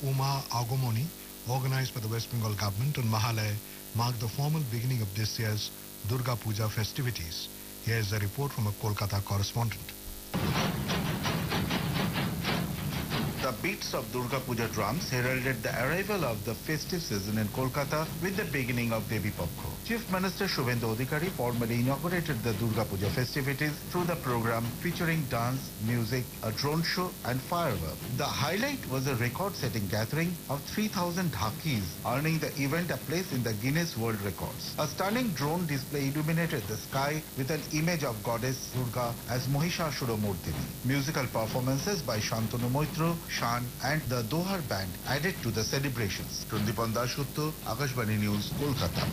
Uma Agomoni, organized by the West Bengal government on Mahalaya, marked the formal beginning of this year's Durga Puja festivities. Here is a report from a Kolkata correspondent. The beats of Durga Puja drums heralded the arrival of the festive season in Kolkata with the beginning of Devi Pakho. Chief Minister Shubhendu Adhikari formally inaugurated the Durga Puja festivities through the program featuring dance, music, a drone show and fireworks. The highlight was a record-setting gathering of 3,000 dhakis, earning the event a place in the Guinness World Records. A stunning drone display illuminated the sky with an image of goddess Durga as Mahishasura Murdini. Musical performances by Shantanu Moitro, Shan and the Dohar band added to the celebrations. Tundipan Dashgupta, Akashvani News, Kolkata.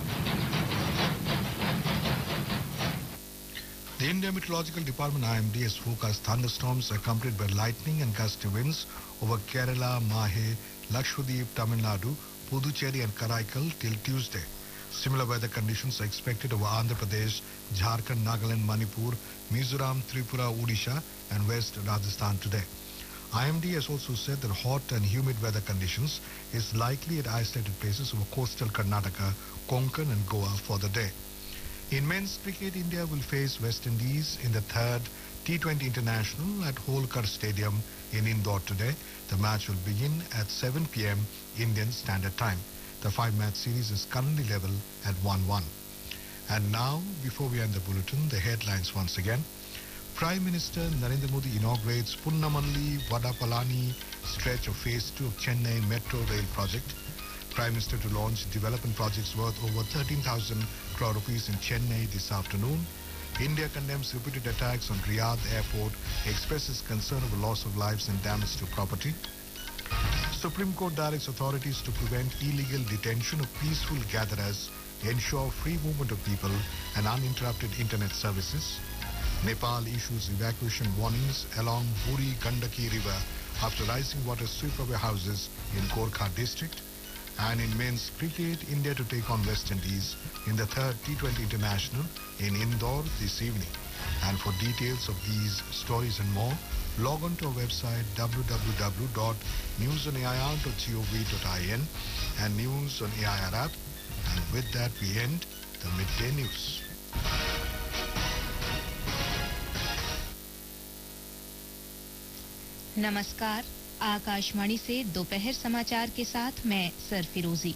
The India Meteorological Department IMD has forecast thunderstorms accompanied by lightning and gusty winds over Kerala, Mahe, Lakshadweep, Tamil Nadu, Puducherry and Karaikal till Tuesday. Similar weather conditions are expected over Andhra Pradesh, Jharkhand, Nagaland, Manipur, Mizoram, Tripura, Odisha and West Rajasthan today. IMD has also said that hot and humid weather conditions is likely at isolated places over coastal Karnataka, Konkan and Goa for the day. In men's cricket, India will face West Indies in the third T20 International at Holkar Stadium in Indore today. The match will begin at 7 p.m. Indian Standard Time. The 5-match series is currently level at 1-1. And now, before we end the bulletin, the headlines once again. Prime Minister Narendra Modi inaugurates Punnamalli Vadapalani stretch of Phase 2 of Chennai Metro Rail project. Prime Minister to launch development projects worth over 13,000 crore rupees in Chennai this afternoon. India condemns repeated attacks on Riyadh airport, expresses concern over loss of lives and damage to property. Supreme Court directs authorities to prevent illegal detention of peaceful gatherers, ensure free movement of people and uninterrupted internet services. Nepal issues evacuation warnings along Buri Gandaki River after rising water sweep away houses in Gorkha district. And in men's cricket, India to take on West Indies in the third T20 International in Indore this evening. And for details of these stories and more, log on to our website www.newsonair.gov.in and News on AIR app. And with that, we end the midday news. नमस्कार, आकाशवाणी से दोपहर समाचार के साथ मैं सरफिरोजी।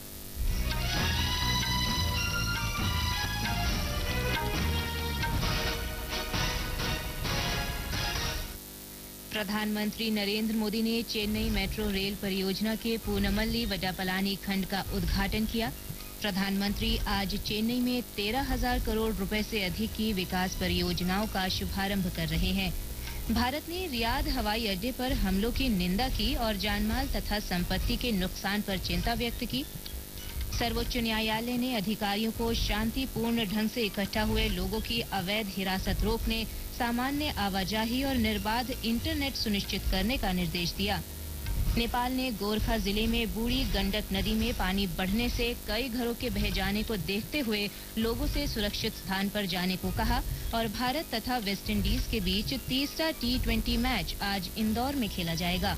प्रधानमंत्री नरेंद्र मोदी ने Chennai metro rail परियोजना के पूनमल्ली वडापलानी खंड का उद्घाटन किया। प्रधानमंत्री आज चेन्नई में 13,000 करोड़ रुपए से अधिक की विकास परियोजनाओं का शुभारंभ कर रहे हैं। भारत ने रियाद हवाई अड्डे पर हमलों की निंदा की और जानमाल तथा संपत्ति के नुकसान पर चिंता व्यक्त की। सर्वोच्च न्यायालय ने अधिकारियों को शांतिपूर्ण ढंग से इकट्ठा हुए लोगों की अवैध हिरासत रोकने, सामान्य आवाजाही और निर्बाध इंटरनेट सुनिश्चित करने का निर्देश दिया। नेपाल ने गोरखा जिले में बूढ़ी गंडक नदी में पानी बढ़ने से कई घरों के बह जाने को देखते हुए लोगों से सुरक्षित स्थान पर जाने को कहा और भारत तथा वेस्ट इंडीज के बीच तीसरा T20 मैच आज इंदौर में खेला जाएगा।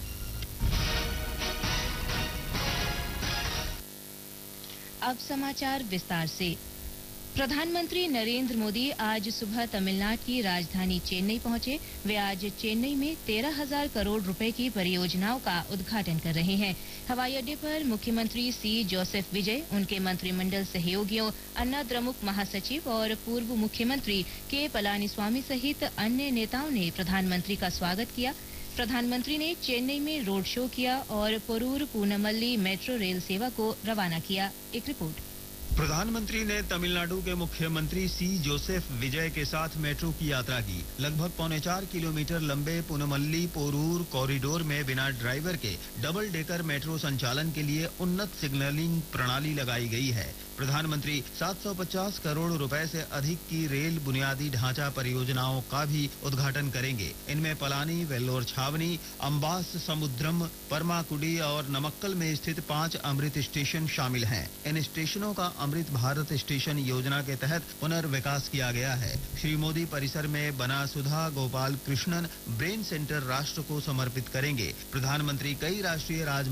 अब समाचार विस्तार से। प्रधानमंत्री नरेंद्र मोदी आज सुबह तमिलनाडु की राजधानी चेन्नई पहुंचे। वे आज चेन्नई में 13,000 करोड़ रुपए की परियोजनाओं का उद्घाटन कर रहे हैं। हवाई अड्डे पर मुख्यमंत्री सी जोसेफ विजय, उनके मंत्रिमंडल सहयोगियों, अन्ना द्रमुक महासचिव और पूर्व मुख्यमंत्री के पलानीस्वामी सहित अन्य नेताओं ने प्रधानमंत्री का स्वागत किया। प्रधानमंत्री ने चेन्नई में रोड शो किया और पोरूर पूनमल्ली मेट्रो रेल सेवा को रवाना किया। एक रिपोर्ट। प्रधानमंत्री ने तमिलनाडु के मुख्यमंत्री सी जोसेफ विजय के साथ मेट्रो की यात्रा की। लगभग 4.25 किलोमीटर लंबे पुनमल्ली पोरूर कॉरिडोर में बिना ड्राइवर के डबल डेकर मेट्रो संचालन के लिए उन्नत सिग्नलिंग प्रणाली लगाई गई है। प्रधानमंत्री 750 करोड़ रुपए से अधिक की रेल बुनियादी ढांचा परियोजनाओं का भी उद्घाटन करेंगे। इनमें पलानी, वेल्लोर छावनी, अंबास समुद्रम, परमाकुडी और नमक्कल में स्थित 5 अमृत स्टेशन शामिल हैं। इन स्टेशनों का अमृत भारत स्टेशन योजना के तहत पुनर्विकास किया गया है। श्री मोदी परिसर में बना सुधा गोपाल कृष्णन ब्रेन सेंटर राष्ट्र को समर्पित करेंगे। प्रधानमंत्री कई राष्ट्रीय राजमार्ग